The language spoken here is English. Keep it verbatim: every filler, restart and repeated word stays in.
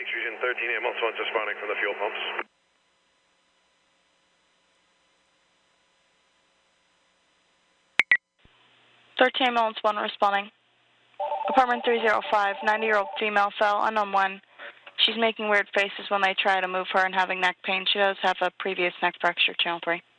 Fusion thirteen ambulance one's responding from the fuel pumps. thirteen ambulance one responding. Apartment three oh five, ninety-year-old female fell, unknown when. She's making weird faces when they try to move her and having neck pain. She does have a previous neck fracture, channel three.